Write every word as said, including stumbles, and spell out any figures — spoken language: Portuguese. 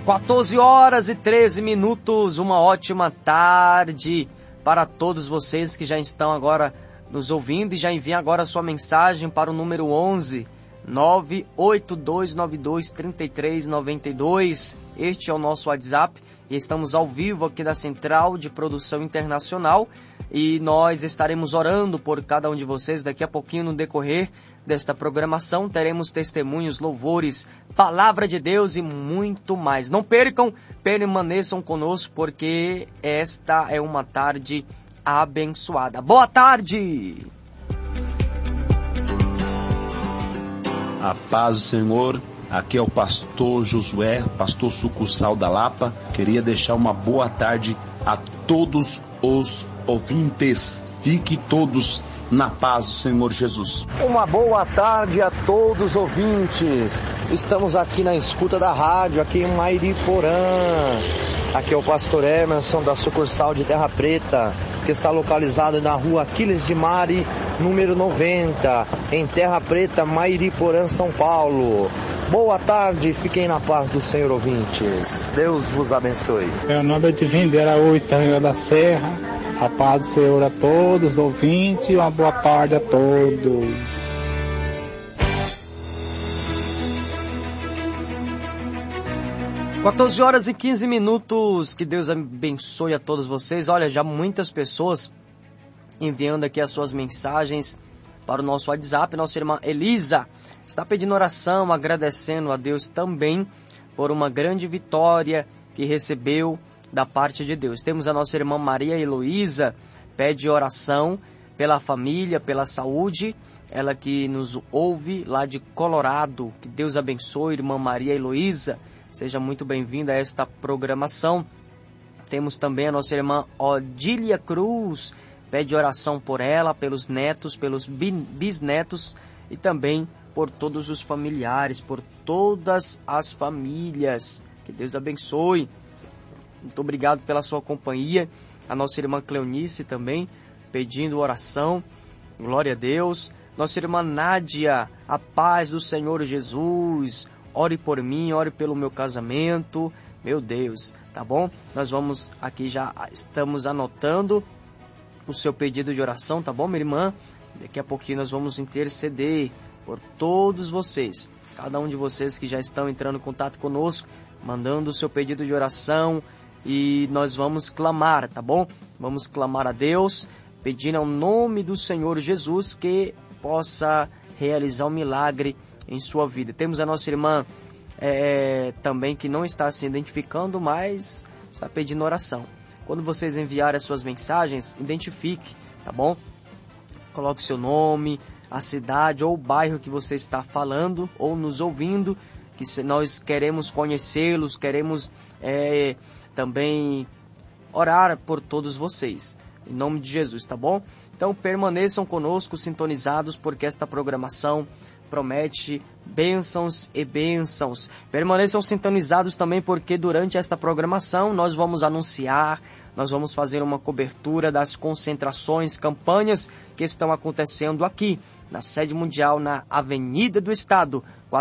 quatorze horas e treze minutos, uma ótima tarde para todos vocês que já estão agora nos ouvindo e já enviam agora a sua mensagem para o número onze, nove oito dois nove dois, três três nove dois. Este é o nosso WhatsApp e estamos ao vivo aqui da Central de Produção Internacional e nós estaremos orando por cada um de vocês daqui a pouquinho no decorrer desta programação. Teremos testemunhos, louvores, palavra de Deus e muito mais. Não percam, permaneçam conosco porque esta é uma tarde abençoada. Boa tarde! A paz do Senhor, aqui é o pastor Josué, pastor sucursal da Lapa. Queria deixar uma boa tarde a todos os ouvintes. Fiquem todos na paz do Senhor Jesus. Uma boa tarde a todos os ouvintes. Estamos aqui na escuta da rádio, aqui em Mairiporã. Aqui é o pastor Emerson da sucursal de Terra Preta, que está localizado na rua Aquiles de Mari, número noventa, em Terra Preta, Mairiporã, São Paulo. Boa tarde, fiquem na paz do Senhor, ouvintes. Deus vos abençoe. Meu nome é Divino de Araújo, Itanha da Serra. A paz do Senhor a todos os ouvintes e uma boa tarde a todos. quatorze horas e quinze minutos, que Deus abençoe a todos vocês. Olha, já muitas pessoas enviando aqui as suas mensagens para o nosso WhatsApp. Nossa irmã Elisa está pedindo oração, agradecendo a Deus também por uma grande vitória que recebeu da parte de Deus. Temos a nossa irmã Maria Heloísa, pede oração pela família, pela saúde, ela que nos ouve lá de Colorado. Que Deus abençoe, irmã Maria Heloísa. Seja muito bem-vinda a esta programação. Temos também a nossa irmã Odília Cruz. Pede oração por ela, pelos netos, pelos bisnetos e também por todos os familiares, por todas as famílias. Que Deus abençoe. Muito obrigado pela sua companhia. A nossa irmã Cleonice também pedindo oração. Glória a Deus. Nossa irmã Nádia, a paz do Senhor Jesus. Ore por mim, ore pelo meu casamento. Meu Deus, tá bom? Nós vamos aqui, já estamos anotando o seu pedido de oração, tá bom, minha irmã? Daqui a pouquinho nós vamos interceder por todos vocês. Cada um de vocês que já estão entrando em contato conosco, mandando o seu pedido de oração. E nós vamos clamar, tá bom? Vamos clamar a Deus, pedindo ao nome do Senhor Jesus que possa realizar um milagre em sua vida. Temos a nossa irmã é, também que não está se identificando, mas está pedindo oração. Quando vocês enviarem as suas mensagens, identifique, tá bom? Coloque seu nome, a cidade ou o bairro que você está falando ou nos ouvindo, que nós queremos conhecê-los, queremos é, também orar por todos vocês. Em nome de Jesus, tá bom? Então permaneçam conosco, sintonizados, porque esta programação promete bênçãos e bênçãos. Permaneçam sintonizados também, porque durante esta programação nós vamos anunciar, nós vamos fazer uma cobertura das concentrações, campanhas que estão acontecendo aqui na sede mundial, na Avenida do Estado,